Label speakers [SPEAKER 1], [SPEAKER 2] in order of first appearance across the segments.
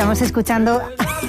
[SPEAKER 1] Estamos escuchando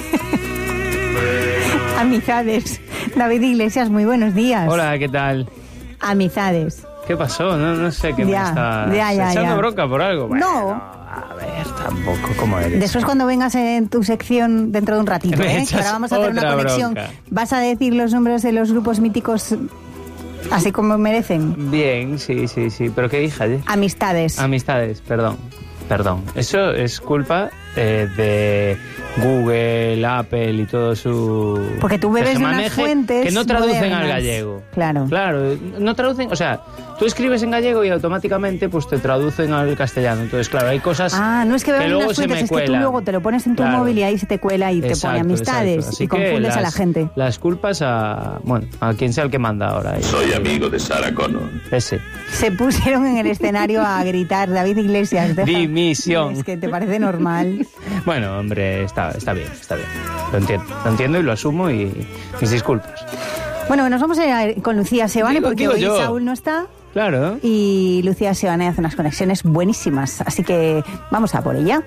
[SPEAKER 1] Amizades. David Iglesias, muy buenos días.
[SPEAKER 2] Hola, ¿qué tal?
[SPEAKER 1] Amizades.
[SPEAKER 2] ¿Qué pasó? No sé qué me está echando bronca por algo. Bueno,
[SPEAKER 1] no.
[SPEAKER 2] A ver, tampoco, ¿cómo eres?
[SPEAKER 1] Después cuando vengas en tu sección dentro de un ratito, que ahora vamos a hacer una conexión.
[SPEAKER 2] Bronca.
[SPEAKER 1] ¿Vas a decir los nombres de los grupos míticos así como merecen?
[SPEAKER 2] Bien, sí. ¿Pero qué dije ayer?
[SPEAKER 1] Amistades,
[SPEAKER 2] perdón. Eso es culpa de Google, Apple y todo su...
[SPEAKER 1] Porque tú bebes de unas fuentes
[SPEAKER 2] que no traducen
[SPEAKER 1] modernas.
[SPEAKER 2] Al gallego.
[SPEAKER 1] Claro,
[SPEAKER 2] no traducen, o sea, tú escribes en gallego y automáticamente pues te traducen al castellano. Entonces, claro, hay cosas
[SPEAKER 1] no es que bebas
[SPEAKER 2] luego
[SPEAKER 1] unas fuentes, es que tú luego te lo pones en tu móvil y ahí se te cuela y te pone Amistades y confundes a la gente.
[SPEAKER 2] Las culpas a quien sea el que manda ahora.
[SPEAKER 3] Soy amigo de Sarah Connor.
[SPEAKER 2] Ese.
[SPEAKER 1] Se pusieron en el escenario a gritar David Iglesias.
[SPEAKER 2] Dimisión.
[SPEAKER 1] Es que te parece normal.
[SPEAKER 2] Bueno, hombre, está bien. Lo entiendo y lo asumo y mis disculpas.
[SPEAKER 1] Bueno, nos vamos a ir con Lucía Sebane porque hoy Saúl no está.
[SPEAKER 2] Claro.
[SPEAKER 1] Y Lucía Sebane hace unas conexiones buenísimas, así que vamos a por ella.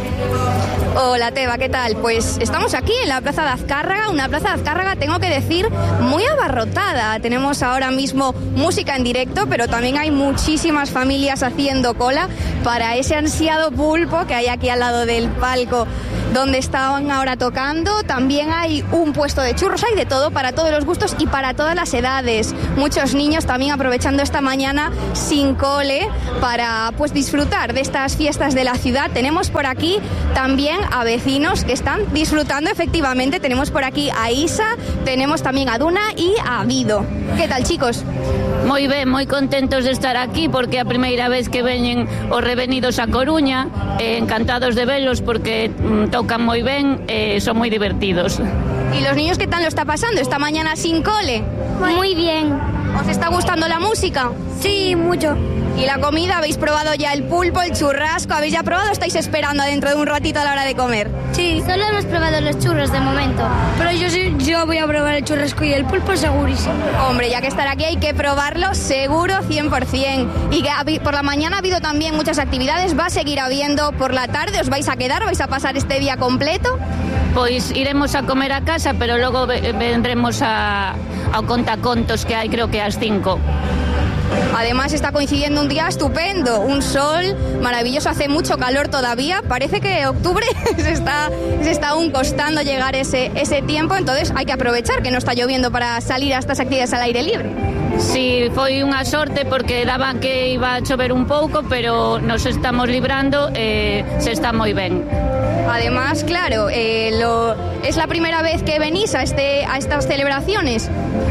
[SPEAKER 4] Hola Teba, ¿qué tal? Pues estamos aquí en la Plaza de Azcárraga, una Plaza de Azcárraga, tengo que decir, muy abarrotada. Tenemos ahora mismo música en directo, pero también hay muchísimas familias haciendo cola para ese ansiado pulpo que hay aquí al lado del palco donde estaban ahora tocando. También hay un puesto de churros, hay de todo, para todos los gustos y para todas las edades. Muchos niños también aprovechando esta mañana sin cole para pues disfrutar de estas fiestas de la ciudad. Tenemos por aquí también a vecinos que están disfrutando efectivamente. Tenemos por aquí a Isa, tenemos también a Duna y a Vido. ¿Qué tal, chicos?
[SPEAKER 5] Moi ben, moi contentos de estar aquí porque é a primeira vez que veñen os revenidos a Coruña, encantados de velos porque tocan moi ben, son moi divertidos.
[SPEAKER 4] ¿Y los niños qué tal lo está pasando esta mañana sin cole?
[SPEAKER 6] Muy bien.
[SPEAKER 4] ¿Os está gustando la música?
[SPEAKER 6] Sí, mucho.
[SPEAKER 4] ¿Y la comida? ¿Habéis probado ya el pulpo, el churrasco? ¿Habéis ya probado o estáis esperando dentro de un ratito a la hora de comer?
[SPEAKER 6] Sí, solo hemos probado los churros de momento. Pero yo voy a probar el churrasco y el pulpo segurísimo.
[SPEAKER 4] Hombre, ya que estar aquí hay que probarlo seguro 100%. Y que por la mañana ha habido también muchas actividades, va a seguir habiendo por la tarde. ¿Os vais a quedar? ¿Vais a pasar este día completo?
[SPEAKER 5] Pois iremos a comer a casa, pero logo vendremos ao contacontos que hai, creo que ás 5.
[SPEAKER 4] Además está coincidiendo un día estupendo, un sol maravilloso, hace mucho calor todavía, parece que octubre se está aún costando llegar ese tiempo, entonces hay que aprovechar que no está lloviendo para salir a estas actividades al aire libre.
[SPEAKER 5] Sí, foi unha sorte porque daban que iba a chover un pouco, pero nos estamos librando e se está moi ben.
[SPEAKER 4] Además, claro, es la primera vez que venís a estas celebraciones.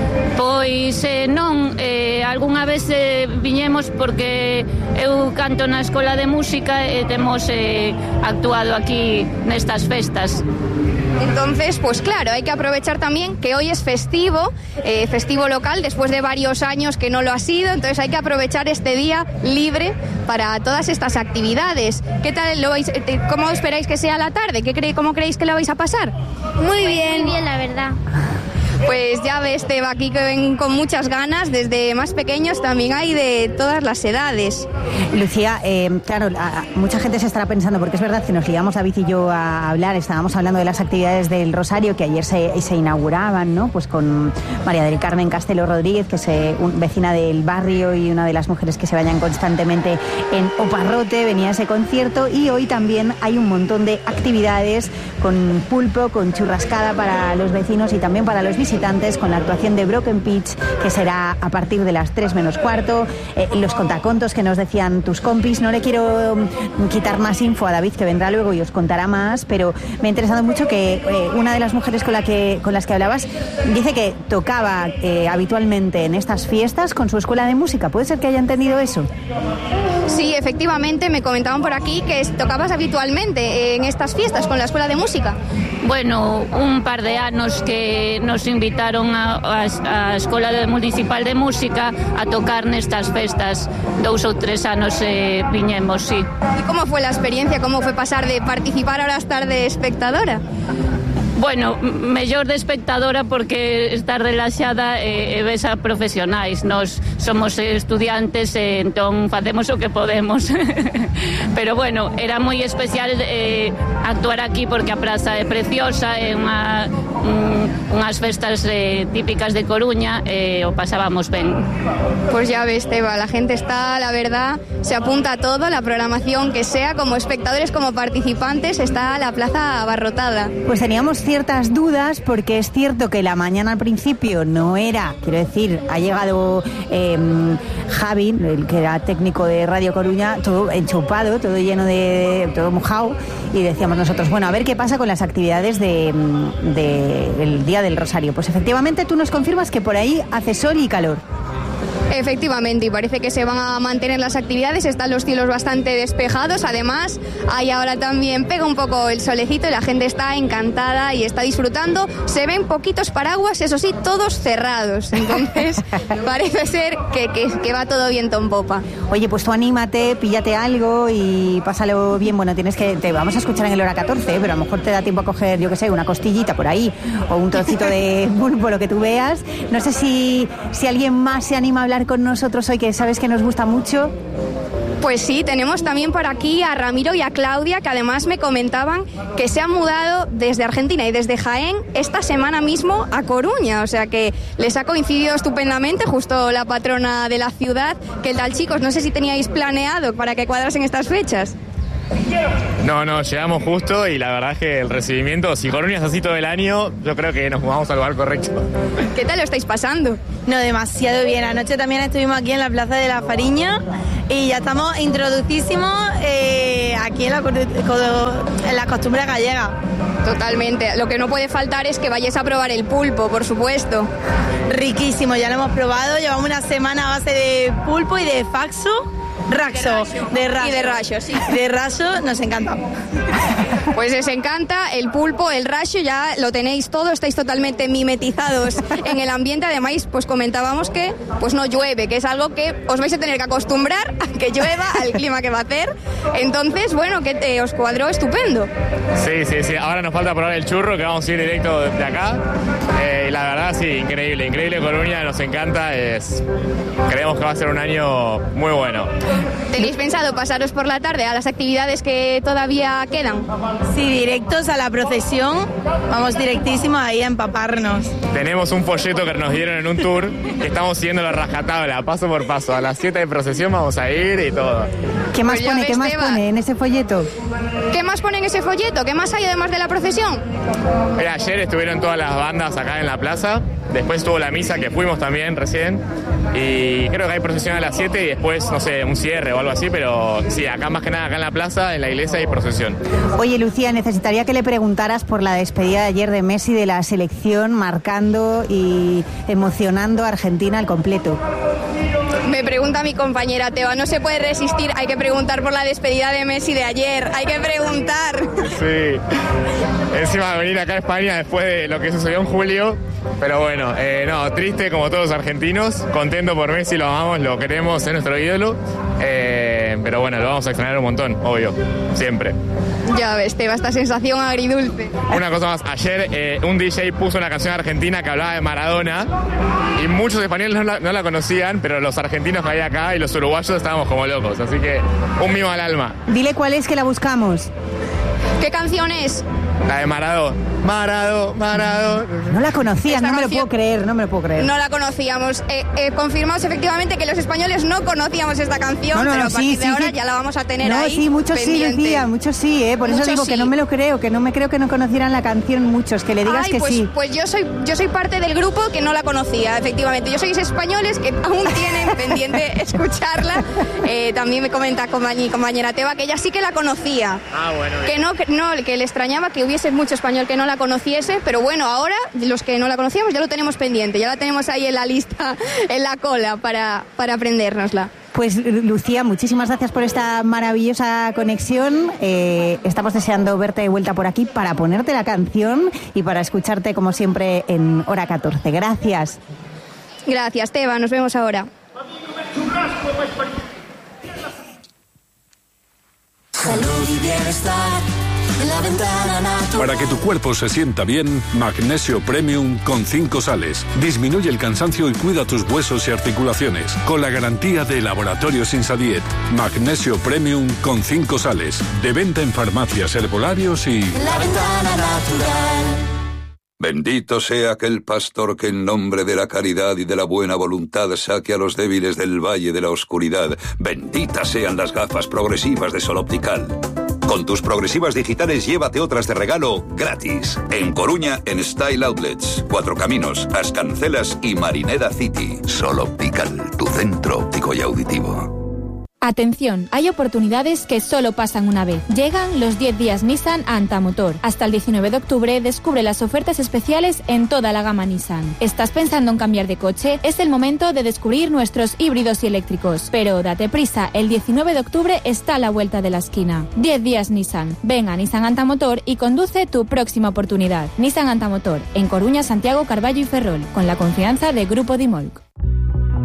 [SPEAKER 5] Pois non, algunha vez viñemos porque eu canto na escola de música e temos actuado aquí nestas festas.
[SPEAKER 4] Entonces, pues claro, hay que aprovechar también que hoy es festivo local, después de varios años que no lo ha sido, entonces hay que aprovechar este día libre para todas estas actividades. ¿Qué tal cómo esperáis que sea la tarde? ¿Cómo creéis que lo vais a pasar?
[SPEAKER 6] Muy bien, la verdad.
[SPEAKER 4] Pues ya ves, Teba, aquí que ven con muchas ganas, desde más pequeños también hay de todas las edades.
[SPEAKER 1] Lucía, claro, mucha gente se estará pensando, porque es verdad que nos liamos David y yo a hablar, estábamos hablando de las actividades del Rosario que ayer se inauguraban, ¿no? Pues con María del Carmen Castelo Rodríguez, que es vecina del barrio y una de las mujeres que se bañan constantemente en Oparrote, venía a ese concierto, y hoy también hay un montón de actividades con pulpo, con churrascada para los vecinos y también para los visitantes, con la actuación de Broken Pitch, que será a partir de las 3 menos cuarto, los contacontos que nos decían tus compis. No le quiero quitar más info a David, que vendrá luego y os contará más, pero me ha interesado mucho que una de las mujeres con las que hablabas dice que tocaba habitualmente en estas fiestas con su escuela de música. ¿Puede ser que haya entendido eso?
[SPEAKER 4] Sí, efectivamente, me comentaban por aquí que tocabas habitualmente en estas fiestas con la escuela de música.
[SPEAKER 5] Bueno, un par de anos que nos invitaron a Escola Municipal de Música a tocar nestas festas. 2 ou 3 anos viñemos, sí.
[SPEAKER 4] ¿Y cómo fue la experiencia? ¿Cómo fue pasar de participar ahora a estar de espectadora?
[SPEAKER 5] Bueno, mellor de espectadora porque estar relaxada ves a profesionais. Nós somos estudiantes, entón facemos o que podemos. Pero bueno, era moi especial actuar aquí porque a praza é preciosa, é unhas festas típicas de Coruña, o pasábamos ben.
[SPEAKER 4] Pues ya ves, Teba, la gente está, la verdad, se apunta a todo, la programación que sea, como espectadores, como participantes, está la plaza abarrotada.
[SPEAKER 1] Pues teníamos ciertas dudas porque es cierto que la mañana al principio no era, quiero decir, ha llegado Javi, el que era técnico de Radio Coruña, todo enchupado, todo lleno de, todo mojado, y decíamos nosotros, bueno, a ver qué pasa con las actividades del Día del Rosario. Pues efectivamente tú nos confirmas que por ahí hace sol y calor.
[SPEAKER 4] Efectivamente, y parece que se van a mantener las actividades, están los cielos bastante despejados, además ahí ahora también pega un poco el solecito y la gente está encantada y está disfrutando. Se ven poquitos paraguas, eso sí, todos cerrados, entonces parece ser que va todo viento en popa.
[SPEAKER 1] Oye, pues tú anímate, píllate algo y pásalo bien. Bueno, te vamos a escuchar en el hora 14, pero a lo mejor te da tiempo a coger, yo qué sé, una costillita por ahí o un trocito de pulpo, lo que tú veas. No sé si alguien más se anima a hablar con nosotros hoy, que sabes que nos gusta mucho.
[SPEAKER 4] Pues sí, tenemos también por aquí a Ramiro y a Claudia, que además me comentaban que se han mudado desde Argentina y desde Jaén esta semana mismo a Coruña, o sea que les ha coincidido estupendamente, justo la patrona de la ciudad. ¿Qué tal, chicos? No sé si teníais planeado para que cuadrasen estas fechas.
[SPEAKER 7] No, llegamos justo y la verdad es que el recibimiento, si Coruña es así todo el año, yo creo que nos mudamos al lugar correcto.
[SPEAKER 4] ¿Qué tal lo estáis pasando?
[SPEAKER 8] No, demasiado bien. Anoche también estuvimos aquí en la Plaza de la Fariña y ya estamos introducísimos aquí en la costumbre gallega.
[SPEAKER 4] Totalmente. Lo que no puede faltar es que vayáis a probar el pulpo, por supuesto.
[SPEAKER 8] Riquísimo, ya lo hemos probado. Llevamos una semana a base de pulpo y de faxo. Raxo, de raso.
[SPEAKER 4] Y de rayo, sí.
[SPEAKER 8] De raso nos encanta.
[SPEAKER 4] Pues les encanta el pulpo, el rayo, ya lo tenéis todo, estáis totalmente mimetizados en el ambiente. Además, pues comentábamos que pues no llueve, que es algo que os vais a tener que acostumbrar a que llueva, al clima que va a hacer. Entonces, bueno, que os cuadró estupendo.
[SPEAKER 7] Sí. Ahora nos falta probar el churro, que vamos a ir directo de acá. Y la verdad, sí, increíble Coruña, nos encanta. Creemos que va a ser un año muy bueno.
[SPEAKER 4] ¿Tenéis pensado pasaros por la tarde a las actividades que todavía quedan?
[SPEAKER 8] Sí, directos a la procesión, vamos directísimos ahí a empaparnos.
[SPEAKER 7] Tenemos un folleto que nos dieron en un tour, que estamos siguiendo la rajatabla, paso por paso. A las 7 de procesión vamos a ir y todo.
[SPEAKER 1] ¿Qué más pone en ese folleto?
[SPEAKER 4] ¿Qué más pone en ese folleto? ¿Qué más hay además de la procesión?
[SPEAKER 7] Mira, ayer estuvieron todas las bandas acá en la plaza, después estuvo la misa que fuimos también recién, y creo que hay procesión a las 7 y después, no sé, un cierre o algo así, pero sí, acá más que nada, acá en la plaza, en la iglesia hay procesión.
[SPEAKER 1] Oye, Lucía, necesitaría que le preguntaras por la despedida de ayer de Messi de la selección, marcando y emocionando a Argentina al completo.
[SPEAKER 4] Me pregunta mi compañera Teba, no se puede resistir, hay que preguntar por la despedida de Messi de ayer, hay que preguntar.
[SPEAKER 7] Sí, encima de venir acá a España después de lo que sucedió en julio, pero bueno, no, triste como todos los argentinos, contento por Messi, lo amamos, lo queremos, es nuestro ídolo, pero bueno, lo vamos a extrañar un montón, obvio, siempre.
[SPEAKER 4] Ya ves, Teba, esta sensación agridulce.
[SPEAKER 7] Una cosa más, ayer un DJ puso una canción argentina que hablaba de Maradona y muchos españoles no la conocían, pero los argentinos que hay acá y los uruguayos estábamos como locos, así que un mimo al alma.
[SPEAKER 1] Dile cuál es, que la buscamos.
[SPEAKER 4] ¿Qué canción es?
[SPEAKER 7] La de Marado.
[SPEAKER 1] No la conocías, no me lo puedo creer.
[SPEAKER 4] No la conocíamos. Confirmamos efectivamente que los españoles no conocíamos esta canción, pero a partir de ahora ya la vamos a tener ahí.
[SPEAKER 1] Sí, muchos
[SPEAKER 4] pendiente.
[SPEAKER 1] sí, Lucía, muchos sí, por eso digo que no me lo creo, que no me creo que no conocieran la canción muchos, que le digas que
[SPEAKER 4] pues,
[SPEAKER 1] sí.
[SPEAKER 4] Pues yo soy parte del grupo que no la conocía, efectivamente. Yo sois españoles que aún tienen pendiente escucharla. También me comenta mi compañera Teba que ella sí que la conocía.
[SPEAKER 7] Bueno.
[SPEAKER 4] Que le extrañaba que hubiese mucho español que no la conociese, pero bueno, ahora los que no la conocíamos ya lo tenemos pendiente, ya la tenemos ahí en la lista, en la cola para aprendérnosla.
[SPEAKER 1] Pues Lucía, muchísimas gracias por esta maravillosa conexión. Estamos deseando verte de vuelta por aquí para ponerte la canción y para escucharte como siempre en hora 14. Gracias.
[SPEAKER 4] Gracias, Teba, nos vemos ahora.
[SPEAKER 9] Salud y bienestar La Ventana Natural.
[SPEAKER 10] Para que tu cuerpo se sienta bien, Magnesio Premium con 5 sales. Disminuye el cansancio y cuida tus huesos y articulaciones. Con la garantía de Laboratorios Insadiet. Magnesio Premium con 5 sales. De venta en farmacias, herbolarios y...
[SPEAKER 9] La Ventana Natural.
[SPEAKER 11] Bendito sea aquel pastor que en nombre de la caridad y de la buena voluntad saque a los débiles del valle de la oscuridad. Benditas sean las gafas progresivas de Sol Optical. Con tus progresivas digitales llévate otras de regalo gratis. En Coruña, en Style Outlets, Cuatro Caminos, Ascancelas y Marineda City. Sol Optical, tu centro óptico y auditivo.
[SPEAKER 12] Atención, hay oportunidades que solo pasan una vez. Llegan los 10 días Nissan a Antamotor. Hasta el 19 de octubre descubre las ofertas especiales en toda la gama Nissan. ¿Estás pensando en cambiar de coche? Es el momento de descubrir nuestros híbridos y eléctricos. Pero date prisa, el 19 de octubre está a la vuelta de la esquina. 10 días Nissan. Ven a Nissan Antamotor y conduce tu próxima oportunidad. Nissan Antamotor, en Coruña, Santiago, Carballo y Ferrol, con la confianza de Grupo Dimolc.